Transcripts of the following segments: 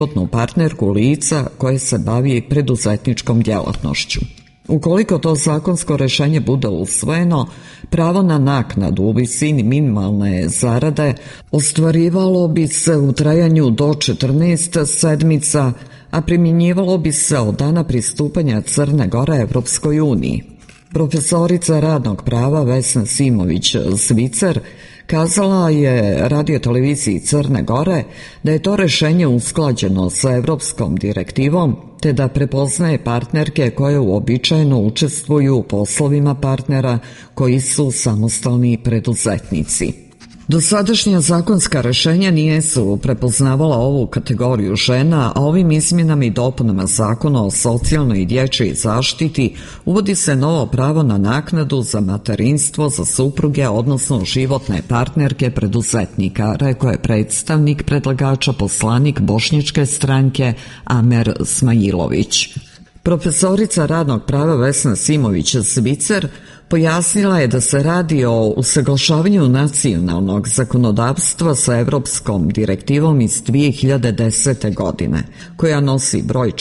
životnu partnerku lica koje se bavi preduzetničkom djelatnošću. Ukoliko to zakonsko rješenje bude usvojeno, pravo na naknadu u visini minimalne zarade ostvarivalo bi se u trajanju do 14 sedmica, a primjenjivalo bi se od dana pristupanja Crne Gore Evropskoj uniji. Profesorica radnog prava Vesna Simović-Zvicer kazala je radioteleviziji Crne Gore da je to rješenje usklađeno sa Europskom direktivom te da prepoznaje partnerke koje uobičajeno učestvuju u poslovima partnera koji su samostalni preduzetnici. Dosadašnja zakonska rješenja nisu prepoznavala ovu kategoriju žena, a ovim izmjenama i dopunama Zakona o socijalnoj i dječjoj zaštiti uvodi se novo pravo na naknadu za materinstvo za supruge, odnosno životne partnerke preduzetnika, rekao je predstavnik predlagača poslanik Bošnjačke stranke Amer Smailović. Profesorica radnog prava Vesna Simović-Zvicer pojasnila je da se radi o usaglašavanju nacionalnog zakonodavstva sa Europskom direktivom iz 2010. godine, koja nosi broj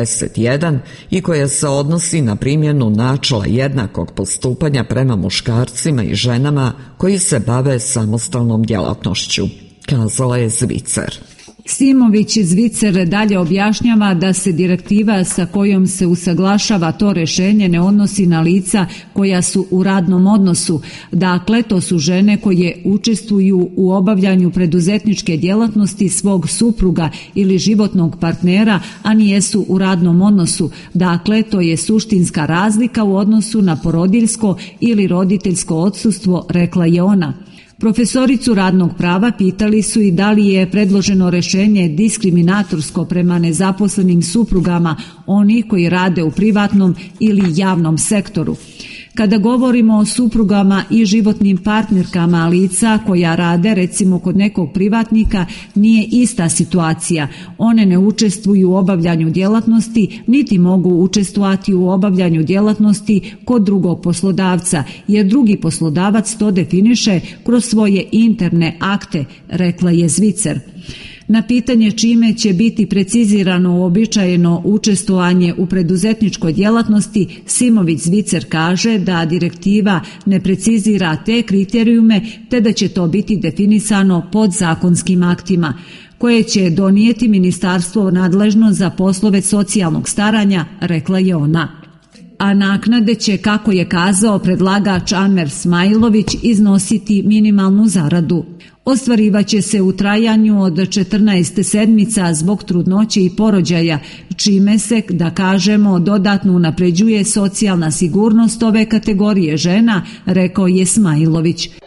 41 i koja se odnosi na primjenu načela jednakog postupanja prema muškarcima i ženama koji se bave samostalnom djelatnošću, kazala je Zvicer. Simović-Zvicer dalje objašnjava da se direktiva sa kojom se usaglašava to rješenje ne odnosi na lica koja su u radnom odnosu. Dakle, to su žene koje učestvuju u obavljanju preduzetničke djelatnosti svog supruga ili životnog partnera, a nijesu u radnom odnosu. Dakle, to je suštinska razlika u odnosu na porodiljsko ili roditeljsko odsustvo, rekla je ona. Profesoricu radnog prava pitali su i da li je predloženo rješenje diskriminatorsko prema nezaposlenim suprugama onih koji rade u privatnom ili javnom sektoru. Kada govorimo o suprugama i životnim partnerkama lica koja rade recimo kod nekog privatnika, nije ista situacija. One ne učestvuju u obavljanju djelatnosti, niti mogu učestvovati u obavljanju djelatnosti kod drugog poslodavca, jer drugi poslodavac to definiše kroz svoje interne akte, rekla je Zvicer. Na pitanje čime će biti precizirano uobičajeno učestvovanje u preduzetničkoj djelatnosti, Simović-Zvicer kaže da direktiva ne precizira te kriterijume te da će to biti definisano podzakonskim aktima koje će donijeti ministarstvo nadležno za poslove socijalnog staranja, rekla je ona. A naknade će, kako je kazao predlagač Amer Smailović, iznositi minimalnu zaradu. Ostvarivaće se u trajanju od 14 sedmica zbog trudnoće i porođaja, čime se, da kažemo, dodatno unapređuje socijalna sigurnost ove kategorije žena, rekao je Smailović.